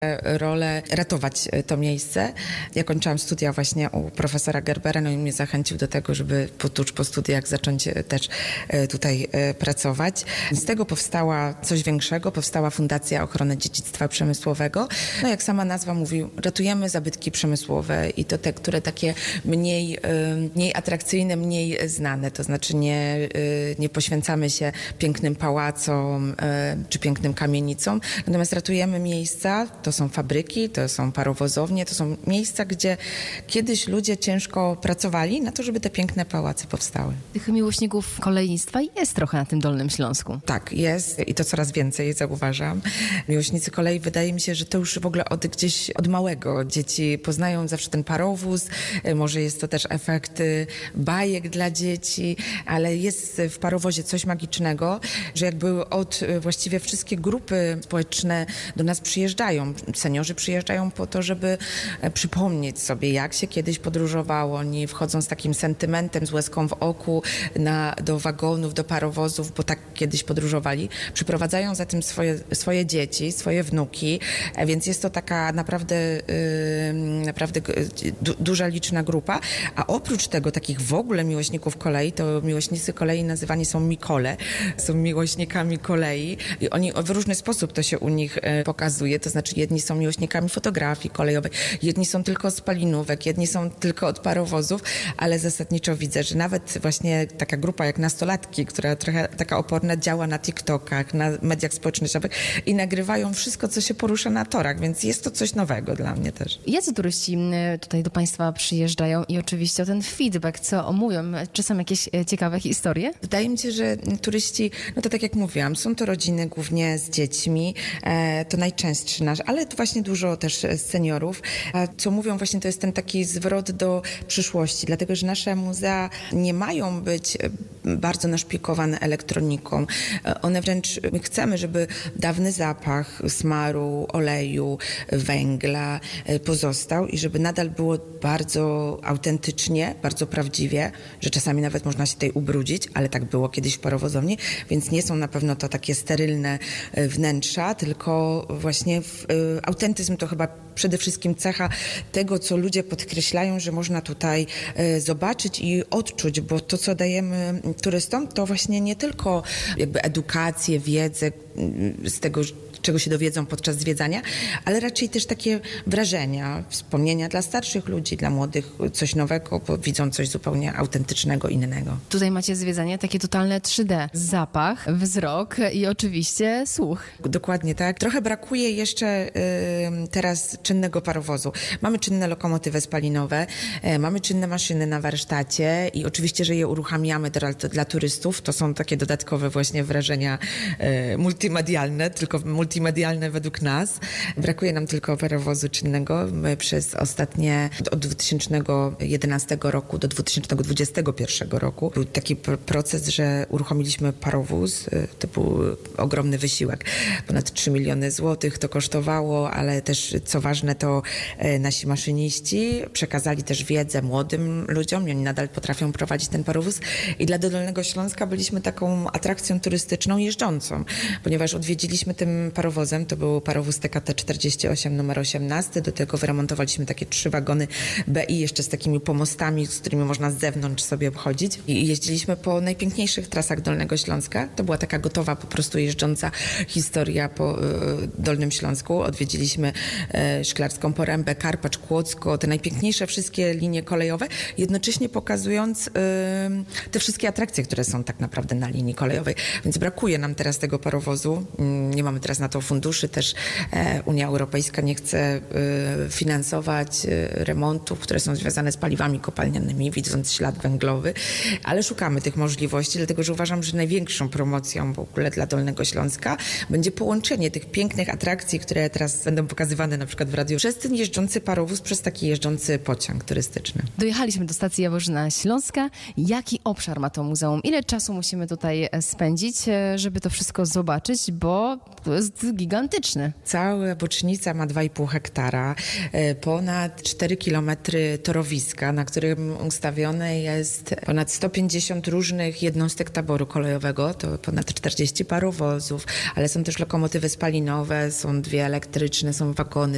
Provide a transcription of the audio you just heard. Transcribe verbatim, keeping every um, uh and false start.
rolę ratować to miejsce. Ja kończyłam studia właśnie u profesora Gerbera, no i mnie zachęcił do tego, żeby po, tuż po studiach zacząć też tutaj pracować. Z tego powstała coś większego, powstała Fundacja Ochrony Dziedzictwa Przemysłowego. No jak sama nazwa mówi, ratujemy zabytki przemysłowe i to te, które takie mniej, mniej atrakcyjne, mniej znane, to znaczy nie, nie poświęcamy się pięknym pałacom czy pięknym kamienicom, natomiast ratujemy miejsca, to są fabryki, to są parowozownie, to są miejsca, gdzie kiedyś ludzie ciężko pracowali na to, żeby te piękne pałace powstały. Tych miłośników kolejnictwa jest trochę na tym Dolnym Śląsku. Tak, jest i to coraz więcej, zauważam. Miłośnicy kolei, wydaje mi się, że to już w ogóle od gdzieś od małego dzieci poznają zawsze ten parowóz, może jest to też efekt bajek dla dzieci, ale jest w parowozie coś magicznego, że jakby od właściwie wszystkie grupy społeczne do nas przyjeżdżają. Seniorzy przyjeżdżają po to, żeby przypomnieć sobie, jak się kiedyś podróżowało. Oni wchodzą z takim sentymentem, z łezką w oku na, do wagonów, do parowozów, bo tak kiedyś podróżowali. Przyprowadzają za tym swoje, swoje dzieci, swoje wnuki, więc jest to taka naprawdę, yy, naprawdę du, duża, liczna grupa. A oprócz tego takich w ogóle miłośników kolei, to miłośnicy kolei nazywani są Mikole, są miłośnikami kolei i oni w różny sposób to się u nich pokazuje, to znaczy jedni są miłośnikami fotografii kolejowej, jedni są tylko z spalinówek, jedni są tylko od parowozów, ale zasadniczo widzę, że nawet właśnie taka grupa jak nastolatki, która trochę taka oporna, działa na TikTokach, na mediach społecznościowych i nagrywają wszystko, co się porusza na torach, więc jest to coś nowego dla mnie też. Jacy turyści tutaj do Państwa przyjeżdżają i oczywiście o ten feedback, co mówią, czy są jakieś ciekawe historie? Wydaje mi się, że turyści, no to tak jak mówiłam, są to rodziny głównie z dziećmi, e, to najczęstszy nasz, ale to właśnie dużo też seniorów. A co mówią właśnie, to jest ten taki zwrot do przyszłości, dlatego że nasze muzea nie mają być bardzo naszpikowane elektroniką. One wręcz, my chcemy, żeby dawny zapach smaru, oleju, węgla pozostał i żeby nadal było bardzo autentycznie, bardzo prawdziwie, że czasami nawet można się tutaj ubrudzić, ale tak było kiedyś w parowozowni, więc nie są na pewno to takie sterylne wnętrza, tylko właśnie w, y, autentyzm to chyba przede wszystkim cecha tego, co ludzie podkreślają, że można tutaj y, zobaczyć i odczuć, bo to, co dajemy turystom, to właśnie nie tylko jakby edukację, wiedzę y, z tego, czego się dowiedzą podczas zwiedzania, ale raczej też takie wrażenia, wspomnienia dla starszych ludzi, dla młodych, coś nowego, bo widzą coś zupełnie autentycznego, innego. Tutaj macie zwiedzanie takie totalne trzy D. Zapach, wzrok i oczywiście słuch. Dokładnie tak. Trochę brakuje jeszcze y, teraz czynnego parowozu. Mamy czynne lokomotywy spalinowe, y, mamy czynne maszyny na warsztacie i oczywiście, że je uruchamiamy dla, dla turystów. To są takie dodatkowe właśnie wrażenia y, multimedialne, tylko multimedialne według nas. Brakuje nam tylko parowozu czynnego. My przez ostatnie, od dwa tysiące jedenastego roku do dwa tysiące dwudziestego pierwszego roku był taki proces, że uruchomiliśmy parowóz. To był ogromny wysiłek. Ponad trzy miliony złotych to kosztowało, ale też co ważne, to nasi maszyniści przekazali też wiedzę młodym ludziom i oni nadal potrafią prowadzić ten parowóz. I dla Dolnego Śląska byliśmy taką atrakcją turystyczną jeżdżącą, ponieważ odwiedziliśmy tym parowozem, to był parowóz T K T czterdzieści osiem numer osiemnaście, do tego wyremontowaliśmy takie trzy wagony B I jeszcze z takimi pomostami, z którymi można z zewnątrz sobie obchodzić i jeździliśmy po najpiękniejszych trasach Dolnego Śląska. To była taka gotowa, po prostu jeżdżąca historia po y, Dolnym Śląsku. Odwiedziliśmy y, Szklarską Porębę, Karpacz, Kłodzko, te najpiękniejsze wszystkie linie kolejowe, jednocześnie pokazując y, te wszystkie atrakcje, które są tak naprawdę na linii kolejowej. Więc brakuje nam teraz tego parowozu. Y, nie mamy teraz na to funduszy, też e, Unia Europejska nie chce e, finansować e, remontów, które są związane z paliwami kopalnianymi, widząc ślad węglowy, ale szukamy tych możliwości, dlatego że uważam, że największą promocją w ogóle dla Dolnego Śląska będzie połączenie tych pięknych atrakcji, które teraz będą pokazywane na przykład w radiu, przez ten jeżdżący parowóz, przez taki jeżdżący pociąg turystyczny. Dojechaliśmy do stacji Jaworzyna Śląska. Jaki obszar ma to muzeum? Ile czasu musimy tutaj spędzić, żeby to wszystko zobaczyć, bo to jest gigantyczny. Cała bocznica ma dwa i pół hektara, ponad cztery kilometry torowiska, na którym ustawione jest ponad sto pięćdziesiąt różnych jednostek taboru kolejowego, to ponad czterdzieści parowozów, ale są też lokomotywy spalinowe, są dwie elektryczne, są wagony